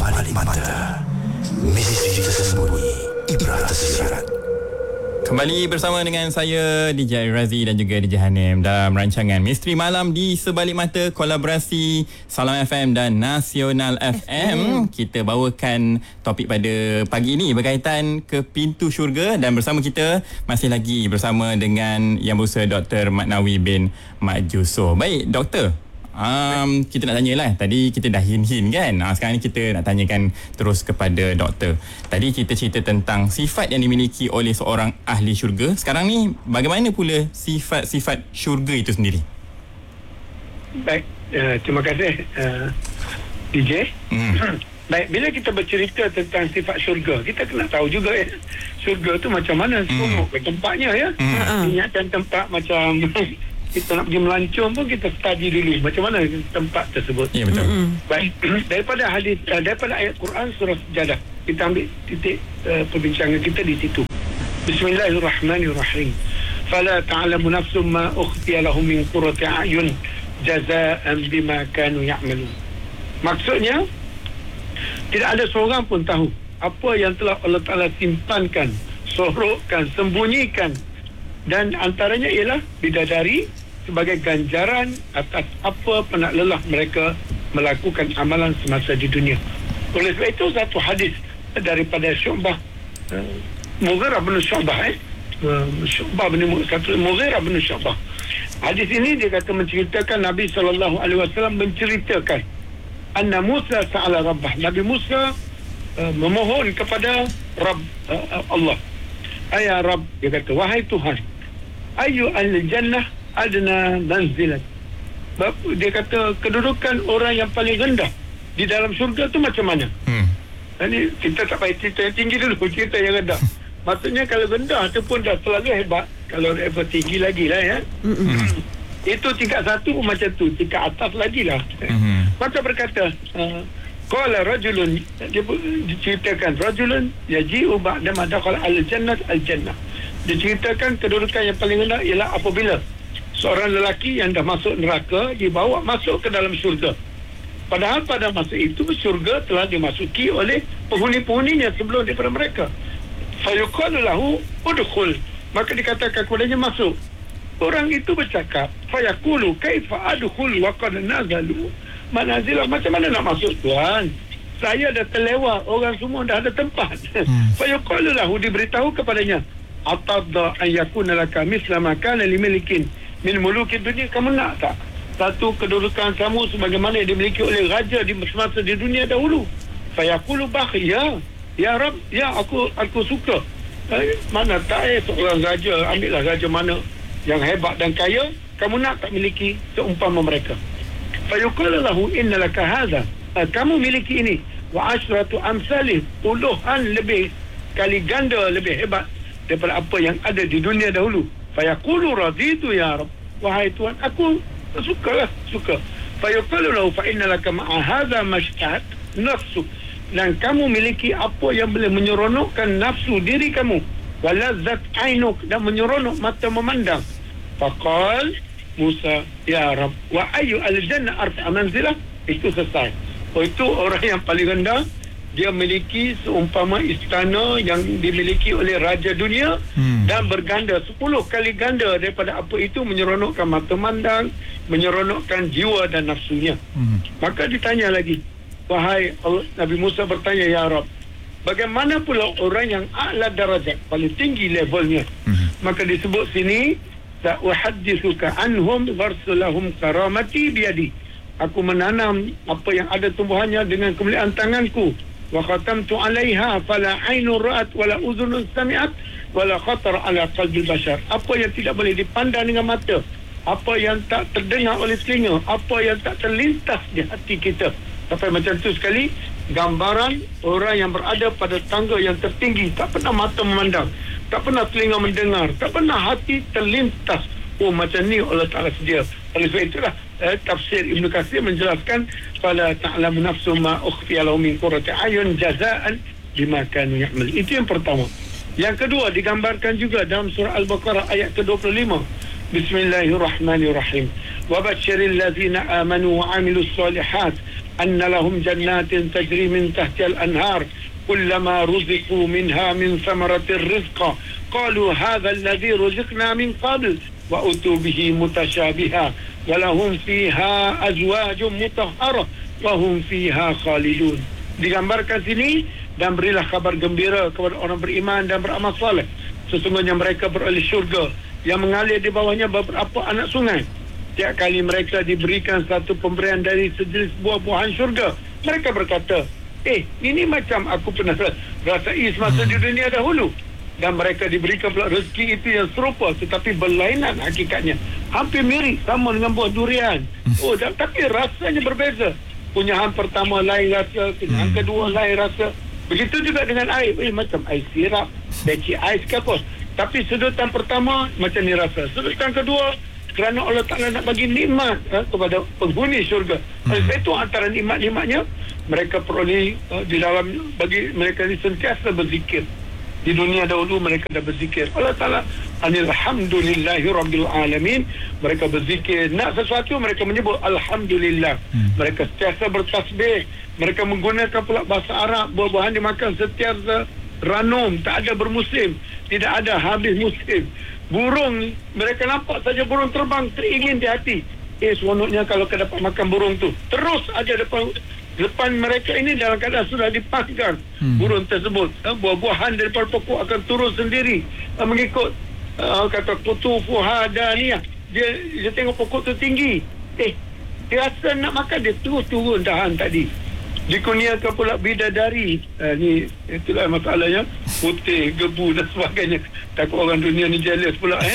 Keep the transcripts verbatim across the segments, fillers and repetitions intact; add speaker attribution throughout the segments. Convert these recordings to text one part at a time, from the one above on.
Speaker 1: Sebalik Mata, misteri tersembunyi, ibrat tersirat.
Speaker 2: Kembali bersama dengan saya D J Razi dan juga D J Hanim dalam rancangan Misteri Malam di Sebalik Mata, kolaborasi Salam F M dan Nasional F M. Kita bawakan topik pada pagi ini berkaitan ke pintu syurga, dan bersama kita masih lagi bersama dengan Yang Berusaha Doktor Maknawi bin Mat Jusoh. Baik, Doktor. Um, kita nak tanyalah, tadi kita dah hin-hin kan. Ha, sekarang ni kita nak tanyakan terus kepada doktor. Tadi kita cerita tentang sifat yang dimiliki oleh seorang ahli syurga. Sekarang ni bagaimana pula sifat-sifat syurga itu sendiri?
Speaker 3: Baik, uh, terima kasih uh, D J. Hmm. Baik, bila kita bercerita tentang sifat syurga, kita kena tahu juga ya, syurga tu macam mana, semua hmm. tempatnya ya. Hmm. Ingatkan tempat macam kita nak pergi melancong pun kita study dulu macam mana tempat tersebut.
Speaker 2: Ya, betul. Mm-hmm. Baik,
Speaker 3: daripada hadis uh, daripada ayat Quran surah Sajadah, kita ambil titik uh, perbincangan kita di situ. Bismillahirrahmanirrahim. Fala ta'lamu nafsum ma ukhfiya lahum min qurrati a'yun jazaa'an bima kanu ya'malun. Maksudnya, tidak ada seorang pun tahu apa yang telah Allah Ta'ala simpankan, sorokkan, sembunyikan, dan antaranya ialah bidadari sebagai ganjaran atas apa penat lelah mereka melakukan amalan semasa di dunia. Oleh sebab itu, satu hadis daripada Syu'bah, uh, Mughirah bin Syu'bah eh? uh, Syu'bah bin Mughirah bin Syu'bah. Hadis ini dia kata menceritakan Nabi sallallahu alaihi wasallam menceritakan anna Musa sa'ala Rabbah. Nabi Musa uh, memohon kepada Rabb uh, Allah. Ayah Rabb, dia kata, wahai Tuhan, ayu al-jannah adna manzilat. Dia kata kedudukan orang yang paling rendah di dalam syurga tu macam mana? Hmm. Ini kita tak payah cerita yang tinggi dulu, cerita yang rendah. Maksudnya kalau rendah tu pun dah terlalu hebat, kalau level tinggi lagi lah ya. Hmm. Itu tingkat satu pun macam tu, tingkat atas lagi lah. Hmm. Maka berkata, qala rajulun, dia diceritakan rajulun yaji'u ba'da ma dakhala al-jannah al-jannah. Diceritakan kedudukan yang paling rendah ialah apabila seorang lelaki yang dah masuk neraka dibawa masuk ke dalam syurga. Padahal pada masa itu syurga telah dimasuki oleh penghuni-penghuninya sebelum daripada mereka. Fayuqalu lahu udkhul, maka dikatakan kepadanya masuk. Orang itu bercakap, fayaqulu kaifa adkhul wa qad nazalu manazilah. Macam mana nak masuk Tuhan? Saya dah terlewat, orang semua dah ada tempat. hmm. Fayuqalu lahu, diberitahu kepadanya, atadda an yakuna laka misla ma kana limilikin min muluki dunia. Kamu nak tak satu kedudukan kamu sebagaimana yang dimiliki oleh raja di semasa di dunia dahulu? Fayaqulu bakhi, ya ya Rab, ya aku aku suka. Eh, mana tak eh seorang raja, ambillah raja mana yang hebat dan kaya, kamu nak tak miliki seumpama mereka? Fayuqalu lahu inna laka hadha, kamu miliki ini, wa asyratu amsalih, puluhan lebih kali ganda lebih hebat daripada apa yang ada di dunia dahulu. Fayaqulu raditu ya Rabb, wahai Tuhan, aku sukalah, suka. Fayaqulu lahu fa inna laka ma'a hadha mashtahat nafsu, dan kamu miliki apa yang boleh menyeronokkan nafsu diri kamu, walazzat ainuk, dan menyeronok mata memandang. Faqal Musa, ya Rabb, wa ayu al-jannah arfa'a manzilah. Itu selesai. Oh, itu orang yang paling rendah, dia memiliki seumpama istana yang dimiliki oleh raja dunia, hmm. dan berganda sepuluh kali ganda daripada apa itu, menyeronokkan mata mandang, menyeronokkan jiwa dan nafsunya. hmm. Maka ditanya lagi, wahai Allah, Nabi Musa bertanya, ya Rabb, bagaimana pula orang yang a'la darajat, paling tinggi levelnya? hmm. Maka disebut sini, sa'uhaddithuka anhum warsulahum karamati biyadi, aku menanam apa yang ada tumbuhannya dengan kemuliaan tanganku. Wa khatamtu 'alaiha fala 'ainun ra'at wala udhunun sami'at wala khatar 'ala qalbi bashar. Apa yang tidak boleh dipandang dengan mata, apa yang tak terdengar oleh telinga, apa yang tak terlintas di hati kita. Sampai macam tu sekali gambaran orang yang berada pada tangga yang tertinggi, tak pernah mata memandang, tak pernah telinga mendengar, tak pernah hati terlintas. Oh, macam ni Allah Ta'ala sedia. Oleh sebab itulah eh, tafsir Ibn Katsir menjelaskan, fala ta'lamu nafsu ma ukhfiya lahum min qurrati a'yun jazaa'an bima kanu ya'mal. Itu yang pertama. Yang kedua, digambarkan juga dalam surah Al-Baqarah ayat ke dua puluh lima. Bismillahirrahmanirrahim. Wa basyiril ladzina amanu wa 'amilus solihat anna lahum jannatin tajri min tahtiha al-anhar kullama ruziqu minha min thamaratir rizqa qalu hadha alladhi ruziqna min qabl wa utu bihi mutashabiha wa lahum fiha azwajun mutahharah wa hum fiha khalidun. Digambarkan sini, dan berilah kabar gembira kepada orang beriman dan beramal soleh, sesungguhnya mereka beroleh syurga yang mengalir di bawahnya beberapa anak sungai. Tiap kali mereka diberikan satu pemberian dari sejenis buah-buahan syurga, mereka berkata, eh, ini macam aku pernah rasai semasa di dunia dahulu. Dan mereka diberikan pula rezeki itu yang serupa tetapi berlainan hakikatnya, hampir mirip sama dengan buah durian. Oh, dan, tapi rasanya berbeza. Punyahan pertama lain rasa, punyahan kedua lain rasa. Begitu juga dengan air, eh, macam air sirap, beci ais ke apa. Tapi sedutan pertama macam ni rasa, sedutan kedua kerana Allah Ta'ala nak bagi nikmat eh, kepada penghuni syurga. Hmm. Itu antara nikmat-nikmatnya mereka peroleh uh, di dalam, bagi mereka ini sentiasa berzikir. Di dunia dahulu mereka dah berzikir. Allah Ta'ala alhamdulillahi rabbil alamin. Mereka berzikir, nak sesuatu mereka menyebut alhamdulillah. Hmm. Mereka sentiasa bertasbih. Mereka menggunakan pula bahasa Arab. Buah-buahan dimakan setiap ranum, tak ada bermusim, tidak ada habis musim. Burung, mereka nampak saja burung terbang, teringin di hati. Eh, seronoknya kalau kita dapat makan burung tu. Terus aja depan depan mereka ini dalam keadaan sudah dipaskan hmm. burung tersebut. Ha, buah-buahan daripada pokok akan turun sendiri ha, mengikut ha, kata kutufu hadaniyah. Dia dia tengok pokok tu tinggi. Eh, dia rasa nak makan, dia terus turun dahan tadi. Dikurniakan pula bidadari. Ha, ni itulah masalahnya, putih, gebu dan sebagainya. Takut orang dunia ni jealous pula eh.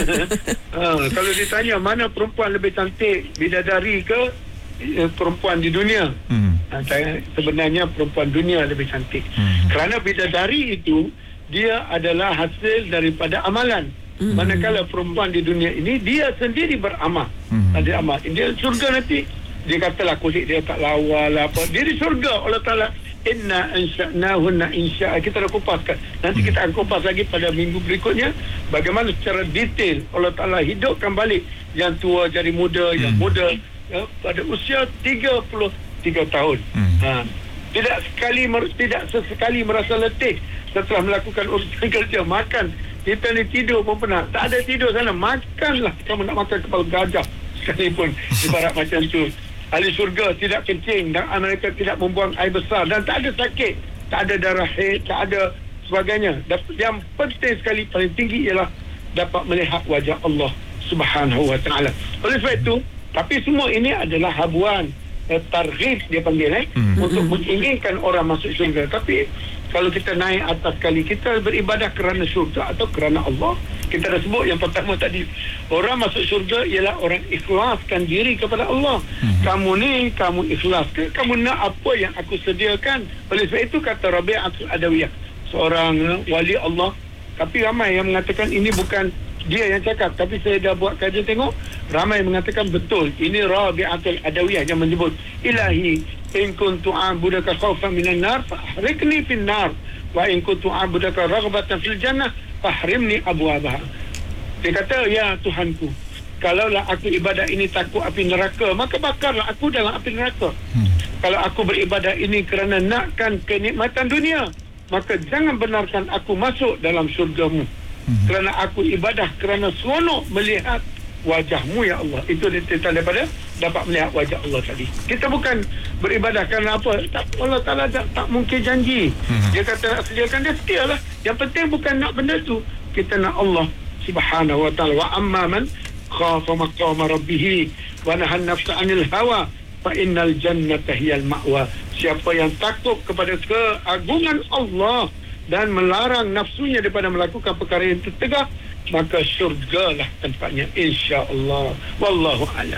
Speaker 3: ha, kalau ditanya mana perempuan lebih cantik, bidadari ke eh, perempuan di dunia? Hmm. Ha, saya, sebenarnya perempuan dunia lebih cantik. Hmm. Kerana bidadari itu dia adalah hasil daripada amalan. Hmm. Manakala perempuan di dunia ini dia sendiri beramal. Hmm. Ada amal. Dia surga nanti. Dia katalah kulit dia tak lawa lah apa. Dia di surga Allah Ta'ala. Inna ansha'nahunna insya'a. Kita dah kupaskan. Nanti kita akan kupas lagi pada minggu berikutnya. Bagaimana secara detail Allah Ta'ala hidupkan balik yang tua jadi muda, hmm. yang muda ya, pada usia tiga puluh tiga tahun. Hmm. Ha. Tidak sekali tidak sesekali merasa letih setelah melakukan urusan kerja. Makan. Kita ni tidur pun pernah. Tak ada tidur sana. Makanlah. Kamu nak makan kepala gajah sekalipun. Ibarat macam tu. Ahli syurga tidak kencing dan mereka tidak membuang air besar dan tak ada sakit, tak ada darah haid, tak ada sebagainya. Yang penting sekali, paling tinggi ialah dapat melihat wajah Allah Subhanahu wa Ta'ala. Oleh sebab itu, tapi semua ini adalah habuan, eh, targhib dia panggil eh, hmm. untuk menginginkan orang masuk syurga. Tapi kalau kita naik atas sekali, kita beribadah kerana syurga atau kerana Allah. Kita dah sebut yang pertama tadi, orang masuk syurga ialah orang ikhlaskan diri kepada Allah. Hmm. Kamu ni, kamu ikhlas ke? Kamu nak apa yang aku sediakan? Oleh sebab itu kata Rabi'atul Adawiyah, seorang wali Allah. Tapi ramai yang mengatakan ini bukan dia yang cakap, tapi saya dah buat kajian tengok, ramai yang mengatakan betul. Ini Rabi'atul Adawiyah yang menyebut, Ilahi, in kuntu a'budaka khawfan minan nar, fahrikni fin nar. Wa in kuntu a'budaka raghbatan fil jannah, fahrimni abwabaha. Dia kata, ya Tuhanku, kalaulah aku ibadah ini takut api neraka, maka bakarlah aku dalam api neraka. Hmm. Kalau aku beribadah ini kerana nakkan kenikmatan dunia, maka jangan benarkan aku masuk dalam syurgamu. Hmm. Kerana aku ibadah kerana seronok melihat wajahmu ya Allah. Itu tentang daripada dapat melihat wajah Allah tadi. Kita bukan beribadah kerana apa, tak, Allah Ta'ala tak, tak mungkin janji. Hmm. Dia kata nak sediakan, dia sedialah. Yang penting bukan nak benda tu, kita nak Allah Subhanahu wa Ta'ala. Wa amma man khafa maqama rabbih wa nahan nafsa 'anil hawa fa innal jannata hiyal ma'wa. Siapa yang takut kepada keagungan Allah dan melarang nafsunya daripada melakukan perkara yang tertegah, maka syurgalah tempatnya, insya-Allah. Wallahu a'lam.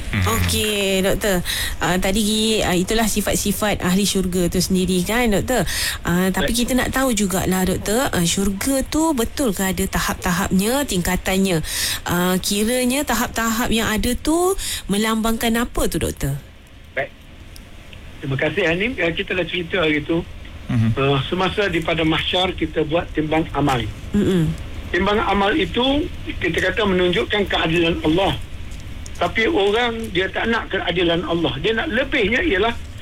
Speaker 4: Okey, doktor. Uh, tadi uh, itulah sifat-sifat ahli syurga tu sendiri kan, doktor. Uh, tapi kita nak tahu jugalah, doktor, uh, syurga tu betul ke ada tahap-tahapnya, tingkatannya? Uh, kiranya tahap-tahap yang ada tu melambangkan apa tu, doktor?
Speaker 3: Baik. Terima kasih Hanim. Uh, kita dah cerita hari tu. Uh-huh. Uh, semasa di pada mahsyar kita buat timbang amal. Uh-huh. Timbang amal itu kita kata menunjukkan keadilan Allah. Tapi orang dia tak nak keadilan Allah. Dia nak lebihnya ialah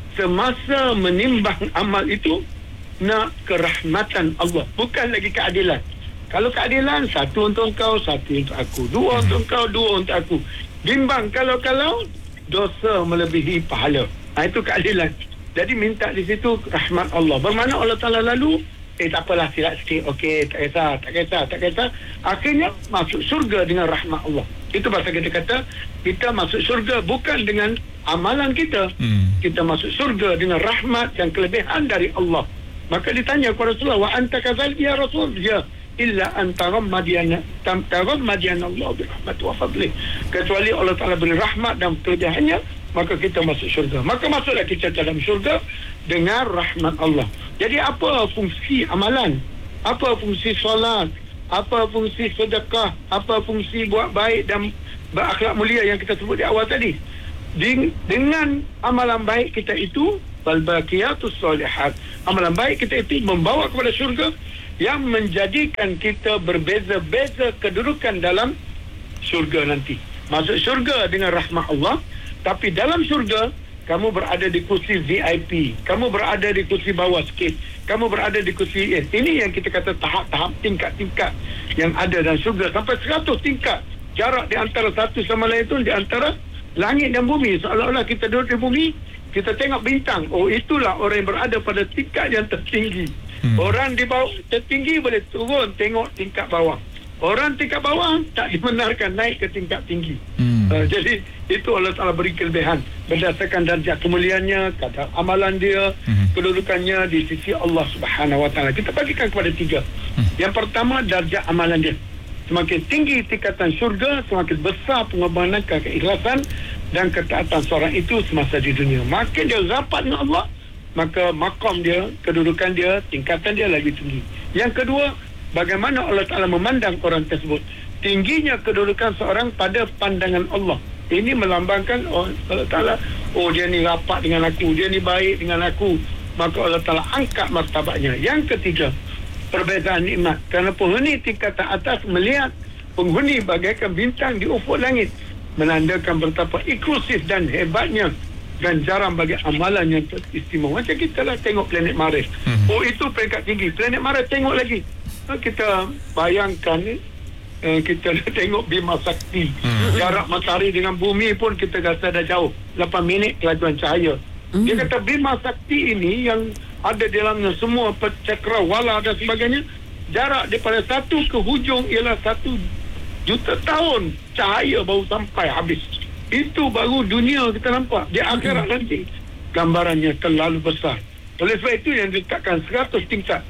Speaker 3: semasa menimbang amal itu nak kerahmatan Allah, bukan lagi keadilan. Kalau keadilan, satu untuk kau, satu untuk aku, dua untuk kau, dua untuk aku. Bimbang kalau-kalau dosa melebihi pahala. Ha, itu keadilan. Jadi minta di situ rahmat Allah. Bermakna Allah Ta'ala lalu, eh tak apalah, silap sikit, okey, tak kisah, tak kisah, tak kisah. Akhirnya masuk syurga dengan rahmat Allah. Itu pasal kita kata, kita masuk syurga bukan dengan amalan kita. Hmm. Kita masuk syurga dengan rahmat dan kelebihan dari Allah. Maka ditanya kepada Rasulullah, wa anta kadzalik ya Rasul? Ya, illa an tarammadiyana tam tarammadiyana Allah bi rahmati wa fadli. Kecuali Allah Taala beri rahmat dan kelebihannya, maka kita masuk syurga. Maka masuklah kita dalam syurga dengan rahmat Allah. Jadi apa fungsi amalan? Apa fungsi solat? Apa fungsi sedekah? Apa fungsi buat baik dan berakhlak mulia yang kita sebut di awal tadi? Dengan amalan baik kita itu, wal baqiyatus solihat, amalan baik kita itu membawa kepada syurga yang menjadikan kita berbeza-beza kedudukan dalam syurga nanti. Masuk syurga dengan rahmat Allah, tapi dalam syurga kamu berada di kursi V I P, kamu berada di kursi bawah sikit, kamu berada di kursi eh, ini yang kita kata tahap-tahap, tingkat-tingkat yang ada dalam syurga, sampai seratus tingkat jarak di antara satu sama lain itu, di antara langit dan bumi. Seolah-olah kita duduk di bumi, kita tengok bintang. Oh, itulah orang yang berada pada tingkat yang tertinggi. Hmm. Orang di bawah tertinggi boleh turun tengok tingkat bawah. Orang tingkat bawah tak dibenarkan naik ke tingkat tinggi. Hmm. Uh, jadi itu Allah Taala beri kelebihan berdasarkan darjah kemuliaannya, kadar amalan dia, hmm. kedudukannya di sisi Allah Subhanahu Wa Taala. Kita bagikan kepada tiga. Hmm. Yang pertama, darjah amalan dia. Semakin tinggi tingkatan syurga, semakin besar pengorbanan, keikhlasan dan ketaatan seorang itu semasa di dunia. Makin dia rapat dengan Allah, maka makam dia, kedudukan dia, tingkatan dia lagi tinggi. Yang kedua, bagaimana Allah Ta'ala memandang orang tersebut. Tingginya kedudukan seorang pada pandangan Allah. Ini melambangkan oh, Allah Ta'ala, oh dia ni rapat dengan aku, dia ni baik dengan aku. Maka Allah Ta'ala angkat martabatnya. Yang ketiga, perbezaan nikmat. Kerana penghuni tingkatan atas melihat penghuni bagaikan bintang di ufuk langit, menandakan betapa inklusif dan hebatnya ganjaran bagi amalan yang istimewa. Macam kita lah tengok planet Mars. Hmm. Oh, itu peringkat tinggi. Planet Mars tengok lagi. Kita bayangkan eh, kita tengok Bima Sakti. Hmm. Jarak matahari dengan bumi pun kita rasa dah jauh. lapan minit kelajuan cahaya. Hmm. Dia kata Bima Sakti ini yang ada di dalamnya semua cakrawala dan sebagainya, jarak daripada satu ke hujung ialah satu juta tahun cahaya baru sampai habis. Itu baru dunia kita nampak. Di akhirat hmm. nanti gambarannya terlalu besar. Oleh sebab itu yang diletakkan seratus tingkat.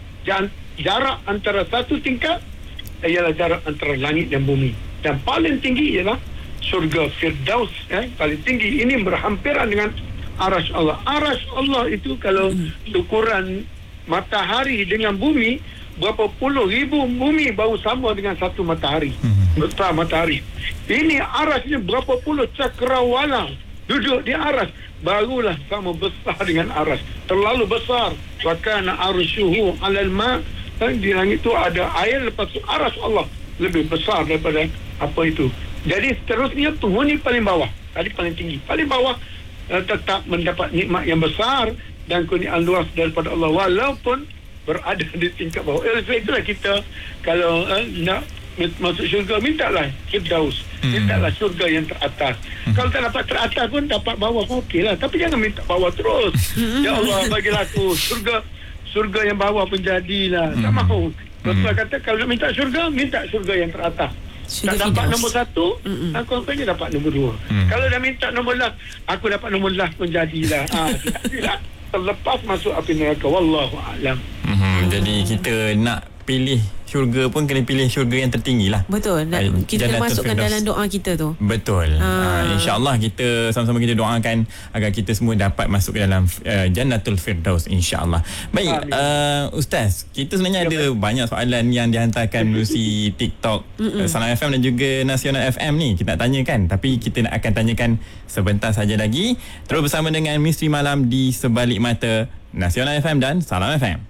Speaker 3: Jarak antara satu tingkat ialah jarak antara langit dan bumi. Dan paling tinggi ialah syurga Firdaus. Eh? Paling tinggi ini berhampiran dengan Arash Allah. Arash Allah itu kalau ukuran matahari dengan bumi, berapa puluh ribu bumi baru sama dengan satu matahari. Besar matahari. Ini arasnya berapa puluh cakrawala duduk di aras, barulah sama besar dengan aras. Terlalu besar. Wa kana arsyuhu 'alal ma'. Di langit itu ada air, lepas itu aras Allah lebih besar daripada apa itu. Jadi seterusnya penghuni paling bawah. Tadi paling tinggi. Paling bawah uh, tetap mendapat nikmat yang besar dan kurniaan luas daripada Allah walaupun berada di tingkat bawah. Eh, sebab itulah kita kalau uh, nak masuk syurga, mintalah Firdaus, hmm. mintalah syurga yang teratas. Hmm. Kalau tak dapat teratas pun dapat bawah pun okeylah, tapi jangan minta bawah terus. Ya Allah, bagilah aku syurga, syurga yang bawah pun jadilah. Hmm. Tak mahu. Rasulullah hmm. kata kalau nak minta syurga, minta syurga yang teratas. Tak dapat nombor satu, mm-mm. aku akhirnya dapat nombor dua. Mm. Kalau dah minta nombor last, aku dapat nombor last pun jadilah. Ah, jadilah. Terlepas masuk api neraka. Wallahu a'lam.
Speaker 2: Mm-hmm. Jadi kita nak pilih syurga pun kena pilih syurga yang tertinggi lah.
Speaker 4: Betul. Dan kita masukkan Firdaus dalam doa kita tu.
Speaker 2: Betul. Ha. Ha, InsyaAllah kita sama-sama kita doakan agar kita semua dapat masuk ke dalam uh, Jannatul Firdaus, insyaAllah. Baik, uh, Ustaz, kita sebenarnya ya, ada baik. banyak soalan yang dihantarkan melalui TikTok uh, Salam F M dan juga Nasional F M ni. Kita nak tanyakan, tapi kita nak akan tanyakan sebentar saja lagi. Terus bersama dengan Misteri Malam di Sebalik Mata Nasional F M dan Salam F M.